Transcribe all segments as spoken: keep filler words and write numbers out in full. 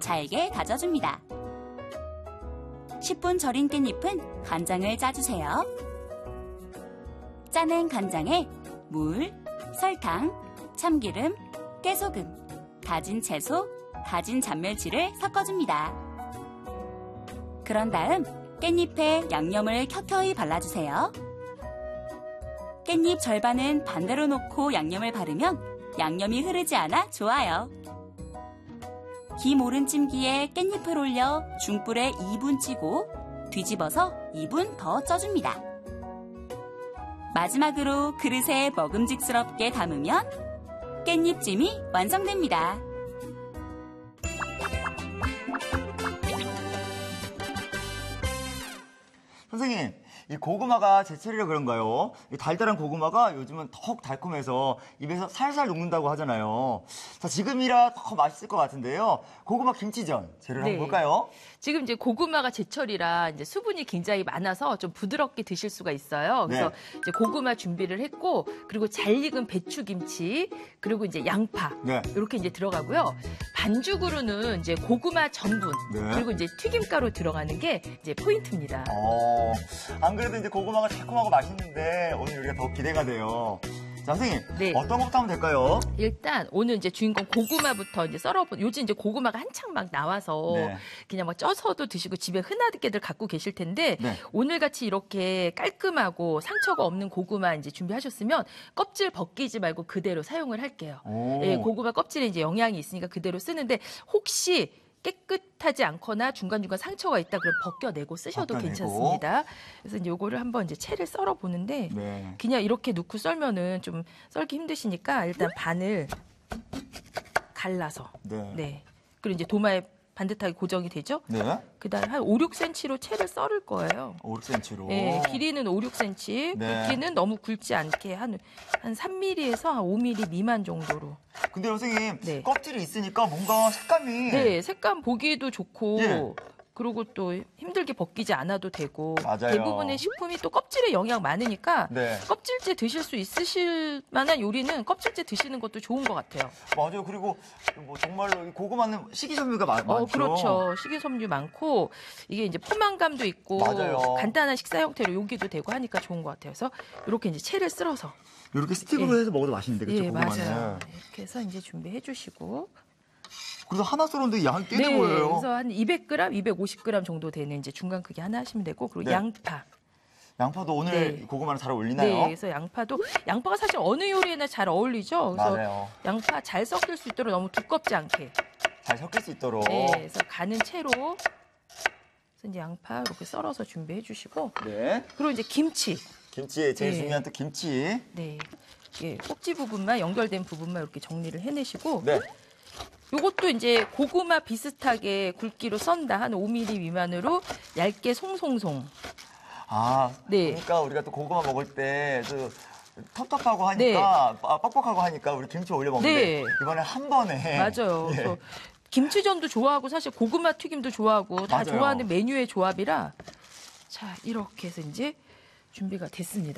잘게 다져줍니다. 십 분 절인 깻잎은 간장을 짜주세요. 짜낸 간장에 물, 설탕, 참기름, 깨소금, 다진 채소, 다진 잔멸치를 섞어줍니다. 그런 다음 깻잎에 양념을 켜켜이 발라주세요. 깻잎 절반은 반대로 놓고 양념을 바르면 양념이 흐르지 않아 좋아요. 김 오른 찜기에 깻잎을 올려 중불에 이 분 찌고 뒤집어서 이 분 더 쪄줍니다. 마지막으로 그릇에 먹음직스럽게 담으면 깻잎찜이 완성됩니다. 선생님, 이 고구마가 제철이라 그런가요? 이 달달한 고구마가 요즘은 더욱 달콤해서 입에서 살살 녹는다고 하잖아요. 자, 지금이라 더 맛있을 것 같은데요. 고구마 김치전 재료를 네. 한번 볼까요? 지금 이제 고구마가 제철이라 이제 수분이 굉장히 많아서 좀 부드럽게 드실 수가 있어요. 그래서 네. 이제 고구마 준비를 했고, 그리고 잘 익은 배추김치, 그리고 이제 양파 네. 이렇게 이제 들어가고요. 반죽으로는 이제 고구마 전분, 네. 그리고 이제 튀김가루 들어가는 게 이제 포인트입니다. 어, 안 그래도 이제 고구마가 달콤하고 맛있는데 오늘 우리가 더 기대가 돼요. 자, 선생님, 네. 어떤 것부터 하면 될까요? 일단 오늘 이제 주인공 고구마부터 이제 썰어보. 요즘 이제 고구마가 한창 막 나와서 네. 그냥 막 쪄서도 드시고 집에 흔하게들 갖고 계실 텐데 네. 오늘 같이 이렇게 깔끔하고 상처가 없는 고구마 이제 준비하셨으면 껍질 벗기지 말고 그대로 사용을 할게요. 오. 예, 고구마 껍질에 이제 영양이 있으니까 그대로 쓰는데 혹시 깨끗하지 않거나 중간중간 상처가 있다 그러면 벗겨내고 쓰셔도 벗겨내고. 괜찮습니다. 그래서 이제 요거를 한번 이제 채를 썰어 보는데 네. 그냥 이렇게 넣고 썰면은 좀 썰기 힘드시니까 일단 반을 갈라서 네. 네. 그리고 이제 도마에 반듯하게 고정이 되죠? 네. 그다음에 한 오, 육 센티미터로 채를 썰을 거예요. 오, 육 센티미터로. 네, 길이는 오, 육 센티미터, 네. 굵기는 너무 굵지 않게 한, 한 삼 밀리미터에서 한 오 밀리미터 미만 정도로. 근데 선생님, 네. 껍질이 있으니까 뭔가 색감이. 네, 색감 보기도 좋고 예. 그리고 또 힘들게 벗기지 않아도 되고 맞아요. 대부분의 식품이 또 껍질에 영향 많으니까 네. 껍질째 드실 수 있으실 만한 요리는 껍질째 드시는 것도 좋은 것 같아요. 맞아요. 그리고 뭐 정말로 이 고구마는 식이섬유가 많, 어, 많죠. 그렇죠. 식이섬유 많고 이게 이제 포만감도 있고 맞아요. 간단한 식사 형태로 요기도 되고 하니까 좋은 것 같아요. 그래서 이렇게 이제 채를 썰어서 이렇게 스틱으로 예. 해서 먹어도 맛있는데, 그렇죠? 예, 고구마는. 맞아요. 이렇게 해서 이제 준비해 주시고 그래서 하나 썰었는데 양이 꽤 돼 네, 보여요. 그래서 한 이백 그램, 이백오십 그램 정도 되는 이제 중간 크기 하나 하시면 되고 그리고 네. 양파. 양파도 오늘 네. 고구마랑 잘 어울리나요? 네, 그래서 양파도 양파가 사실 어느 요리에나 잘 어울리죠. 그래서 맞아요. 양파 잘 섞일 수 있도록 너무 두껍지 않게. 잘 섞일 수 있도록. 네, 그래서 가는 채로 그래서 이제 양파 이렇게 썰어서 준비해 주시고 네. 그리고 이제 김치. 김치에 제일 네. 중요한 또 김치. 네. 예, 꼭지 부분만 연결된 부분만 이렇게 정리를 해내시고 네. 요것도 이제 고구마 비슷하게 굵기로 썬다 한 오 밀리미터 미만으로 얇게 송송송. 아, 네. 그러니까 우리가 또 고구마 먹을 때 또 텁텁하고 하니까 아, 뻑뻑하고 하니까 우리 김치 올려 먹는데 네. 이번에 한 번에 맞아요. 예. 그래서 김치전도 좋아하고 사실 고구마 튀김도 좋아하고 다 맞아요. 좋아하는 메뉴의 조합이라 자 이렇게 해서 이제 준비가 됐습니다.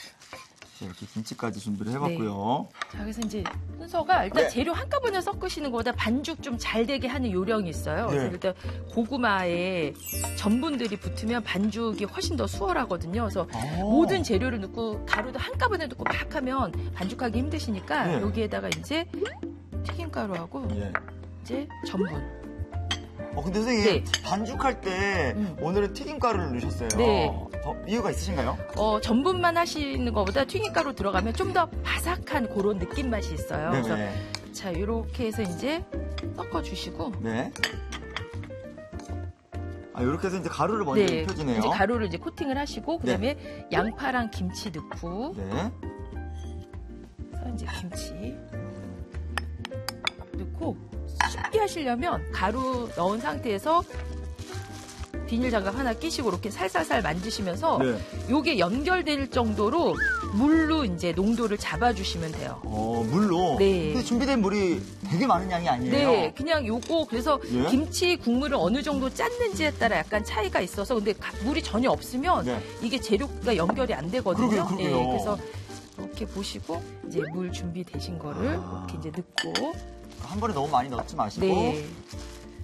이렇게 김치까지 준비를 해봤고요. 자 그래서 이제 순서가 일단 네. 재료 한꺼번에 섞으시는 것보다 반죽 좀 잘 되게 하는 요령이 있어요. 그래서 네. 일단 고구마에 전분들이 붙으면 반죽이 훨씬 더 수월하거든요. 그래서 오. 모든 재료를 넣고 가루도 한꺼번에 넣고 막 하면 반죽하기 힘드시니까 네. 여기에다가 이제 튀김가루하고 예. 이제 전분. 어, 근데 선생님, 네. 반죽할 때 음. 오늘은 튀김가루를 넣으셨어요. 네. 더 이유가 있으신가요? 어, 전분만 하시는 것보다 튀김가루 들어가면 좀 더 바삭한 그런 느낌 맛이 있어요. 네네. 그래서 자 이렇게 해서 이제 섞어주시고 네. 아, 이렇게 해서 이제 가루를 먼저 네, 입혀주네요. 이제 가루를 이제 코팅을 하시고 그다음에 양파랑 김치 넣고 네. 그래서 이제 김치 넣고 쉽게 하시려면 가루 넣은 상태에서 비닐 장갑 하나 끼시고 이렇게 살살살 만지시면서 네. 요게 연결될 정도로 물로 이제 농도를 잡아주시면 돼요. 어, 물로? 네. 근데 준비된 물이 되게 많은 양이 아니에요? 네, 그냥 요거 그래서 예? 김치 국물을 어느 정도 짰는지에 따라 약간 차이가 있어서 근데 가- 물이 전혀 없으면 네. 이게 재료가 연결이 안 되거든요. 그러게요, 그러게요. 네, 그래서 이렇게 보시고 이제 물 준비되신 거를 아. 이렇게 이제 넣고 한 번에 너무 많이 넣지 마시고. 네.